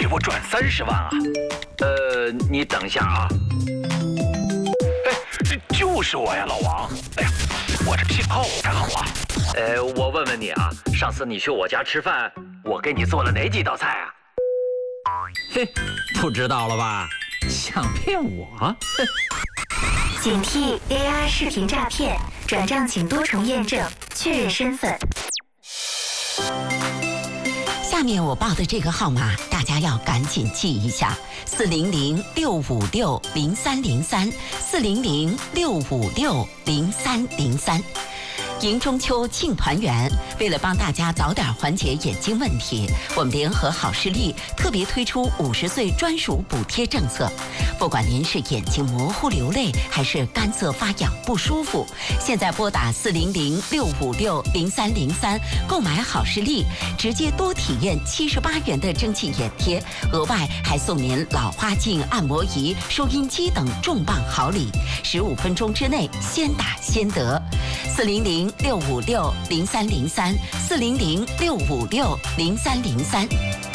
我转30万啊？你等一下啊。哎，就是我呀，老王。哎呀，我这信号不太好啊。我问问你啊，上次你去我家吃饭，我给你做了哪几道菜啊？ 嘿，不知道了吧？想骗我？ 警惕 AI 视频诈骗，转账请多重验证，确认身份。 下面我报的这个号码，大家要赶紧记一下：400-656-0303，400-656-0303。迎中秋庆团圆，为了帮大家早点缓解眼睛问题，我们联合好视力特别推出50岁专属补贴政策。不管您是眼睛模糊流泪，还是干涩发痒不舒服，现在拨打400-656-0303购买好视力，直接多体验78元的蒸汽眼贴，额外还送您老花镜、按摩仪、收音机等重磅好礼，15分钟之内先打先得。400-656-0303，400-656-0303。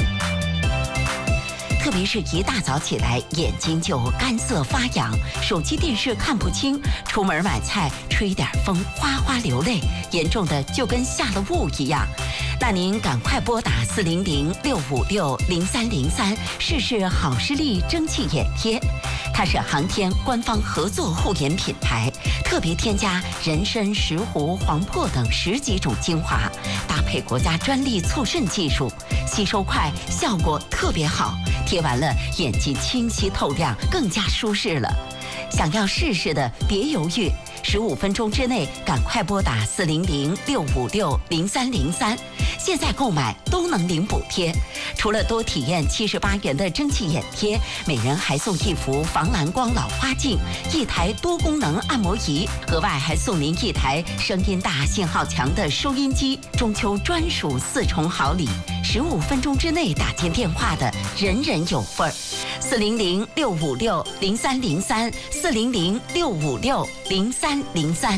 特别是一大早起来，眼睛就干涩发痒，手机电视看不清，出门买菜吹点风哗哗流泪，严重的就跟下了雾一样。那您赶快拨打400-656-0303试试好视力蒸汽眼贴。它是航天官方合作护眼品牌，特别添加人参、石斛、黄柏等10几种精华，搭配国家专利促渗技术，吸收快，效果特别好。贴完了，眼睛清晰透亮，更加舒适了。想要试试的，别犹豫，15分钟之内赶快拨打400-656-0303，现在购买都能领补贴。除了多体验78元的蒸汽眼贴，每人还送1幅防蓝光老花镜，1台多功能按摩仪，额外还送您1台声音大、信号强的收音机。中秋专属4重好礼，15分钟之内打进电话的，人人有份儿。400-656-0303，400-656-0303。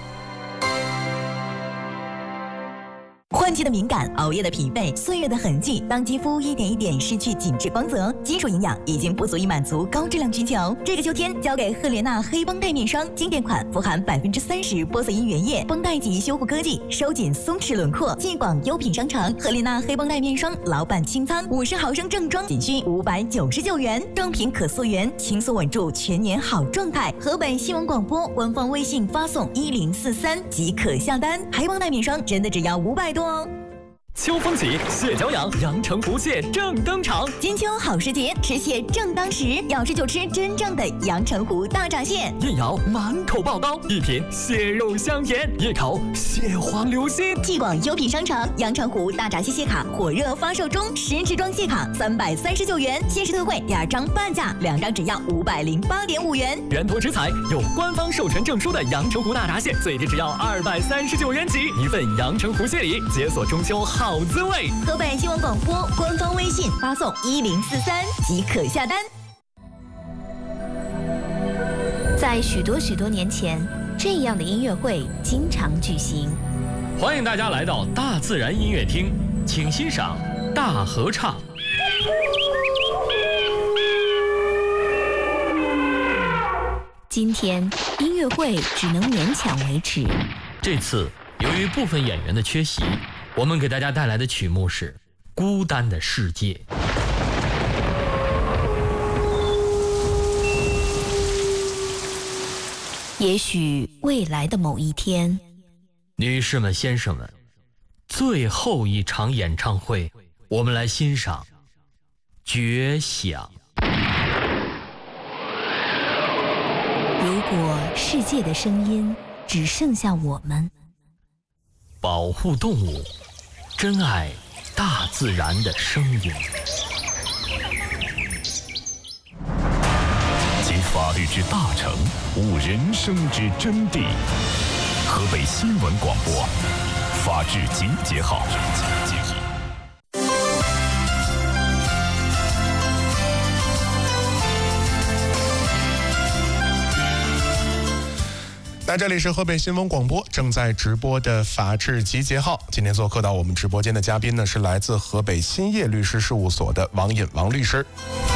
换季的敏感，熬夜的疲惫，岁月的痕迹，当肌肤一点一点失去紧致光泽，基础营养已经不足以满足高质量需求。这个秋天，交给赫莲娜黑绷带面霜，经典款，富含30%玻色因原液，绷带级修护科技，收紧松弛轮廓。进广优品商城，赫莲娜黑绷带面霜老版清仓，50毫升正装仅需599元，装瓶可溯源，轻松稳住全年好状态。河北新闻广播官方微信发送1043即可下单，黑绷带面霜真的只要500多哦。 秋风起，蟹脚痒，阳澄湖蟹正登场。 金秋好时节，吃蟹正当时，要吃就吃真正的阳澄湖大闸蟹。 一咬满口爆膏，一品蟹肉香甜，一口蟹黄流心。 继广优品商场阳澄湖大闸蟹蟹卡火热发售中，10支装蟹卡339元，限时特惠2张半价，2张只要508.5元。 原图食材有官方授权证书的阳澄湖大闸蟹，最低只要239元起，一份阳澄湖蟹礼，解锁中秋好滋味。 河北新闻广播官方微信发送1043即可下单。 在许多年前，这样的音乐会经常举行。 欢迎大家来到大自然音乐厅，请欣赏大合唱。 今天音乐会只能勉强维持。 这次由于部分演员的缺席，我们给大家带来的曲目是《孤单的世界》。 也许未来的某一天， 女士们、先生们，最后一场演唱会，我们来欣赏《绝响》。 如果世界的声音只剩下我们， 保护动物，珍爱大自然的声音。 集法律之大成，悟人生之真谛。河北新闻广播，法治集结号。 大那这里是河北新闻广播正在直播的法治集结号。今天做客到我们直播间的嘉宾呢，是来自河北兴业律师事务所的王引王律师。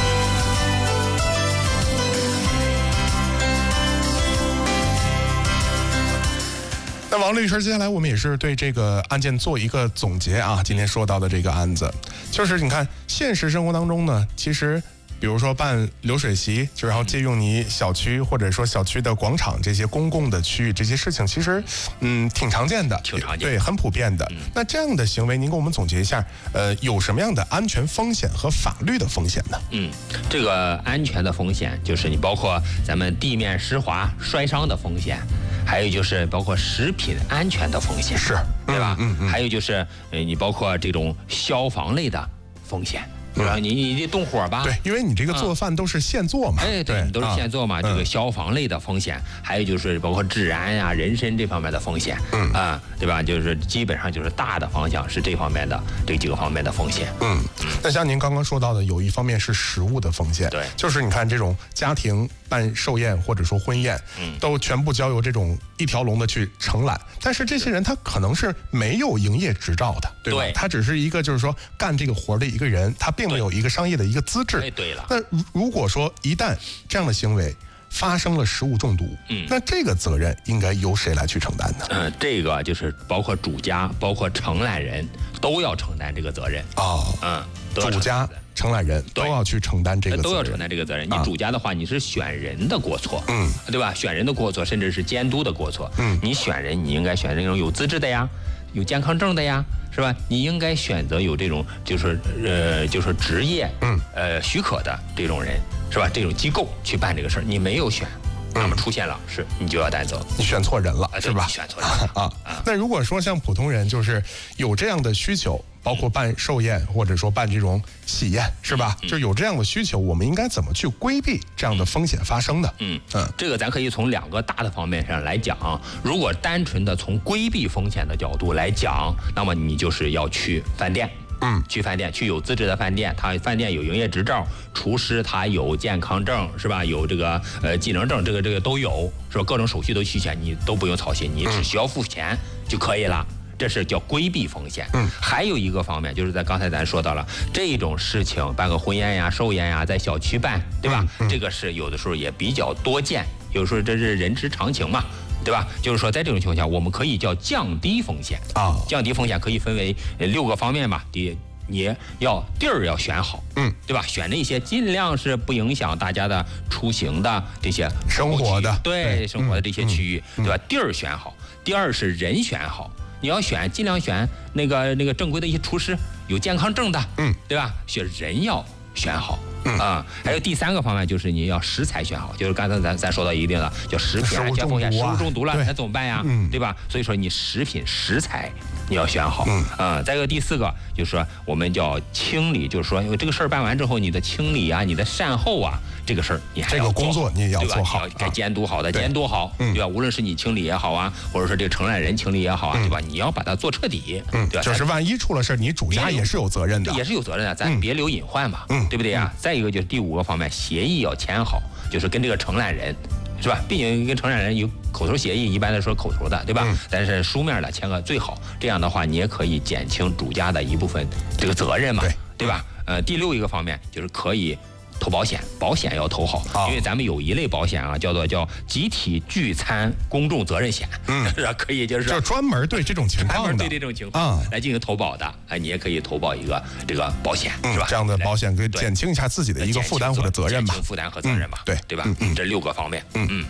那王律师，接下来我们也是对这个案件做一个总结啊。今天说到的这个案子，就是你看现实生活当中呢，其实比如说办流水席，就然后借用你小区或者说小区的广场这些公共的区域，这些事情其实挺常见的，对，很普遍的。那这样的行为，您给我们总结一下，有什么样的安全风险和法律的风险呢？ 这个安全的风险就是你包括咱们地面湿滑摔伤的风险，还有就是包括食品安全的风险， 是， 对吧？还有就是你包括这种消防类的风险。然后你得动火吧？ 对，因为你这个做饭都是现做嘛。 对，你都是现做嘛。这个消防类的风险，还有就是包括治安呀、人身这方面的风险，对吧？就是基本上就是大的方向是这方面的这几个方面的风险。 那像您刚刚说到的，有一方面是食物的风险， 对， 就是你看这种家庭办寿宴或者说婚宴，都全部交由这种一条龙的去承揽，但是这些人他可能是没有营业执照的，对吧？他只是一个就是说干这个活的一个人，他并没有一个商业的一个资质。 对了。 那如果说一旦这样的行为发生了食物中毒，那这个责任应该由谁来去承担呢？ 这个就是包括主家、包括承揽人都要承担这个责任主家、承揽人都要去承担这个责任， 都要承担这个责任。你主家的话，你是选人的过错，对吧？选人的过错，甚至是监督的过错。你选人，你应该选那种有资质的呀，有健康证的呀，是吧？你应该选择有这种就是职业许可的这种人，是吧？这种机构去办这个事儿，你没有选。那么出现了，你就要担责， 你选错人了，是吧？ 你选错人了那如果说像普通人，就是有这样的需求，包括办寿宴或者说办这种喜宴，是吧？就有这样的需求，我们应该怎么去规避这样的风险发生呢？ 这个咱可以从两个大的方面上来讲。如果单纯的从规避风险的角度来讲，那么你就是要去饭店。去饭店，去有资质的饭店，他饭店有营业执照，厨师他有健康证，是吧？有这个技能证，这个都有，是吧？各种手续都齐全，你都不用操心，你只需要付钱就可以了。这是叫规避风险。还有一个方面就是在刚才咱说到了这种事情，办个婚宴呀、寿宴呀，在小区办，对吧？这个是有的时候也比较多见，有时候这是人之常情嘛。对吧？就是说，在这种情况下，我们可以叫降低风险降低风险可以分为6个方面吧。第一，你要地儿要选好，对吧？选那些尽量是不影响大家的出行的这些生活的， 对生活的这些区域，对吧？地儿选好。第二是人选好，你要尽量选那个正规的一些厨师，有健康证的，对吧？选人要选好。还有第3个方面就是你要食材选好，就是刚才咱说到一定的叫食品安全风险，食物中毒了那怎么办呀？对吧？所以说你食材你要选好。再一个第4个就是说我们叫清理，就是说这个事儿办完之后，你的清理啊，你的善后啊，这个事儿你还要这个工作你也要做好， 该监督好的监督好，对吧？无论是你清理也好啊，或者说这个承揽人清理也好啊，对吧？你要把它做彻底，对吧？ 就是万一出了事，你主家也是有责任的， 也是有责任的，咱别留隐患嘛，对不对呀？再一个就是第5个方面，协议要签好，就是跟这个承揽人，是吧？毕竟跟承揽人有口头协议，一般来说口头的，对吧？但是书面的签个最好，这样的话你也可以减轻主家的一部分这个责任嘛，对吧？第6一个方面就是可以投保险，保险要投好，因为咱们有一类保险啊，叫集体聚餐公众责任险，可以就专门对这种情况的， 对这种情况来进行投保的，你也可以投保一个这个保险，是吧？ 这样的保险可以减轻一下自己的一个负担或者责任吧， 负担和责任吧，对吧？这6个方面，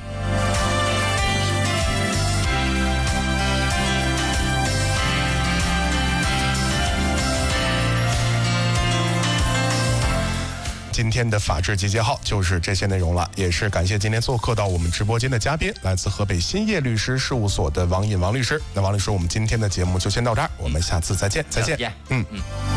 今天的法治集结号就是这些内容了，也是感谢今天做客到我们直播间的嘉宾，来自河北兴业律师事务所的王引王律师。那王律师，我们今天的节目就先到这儿，我们下次再见。 再见。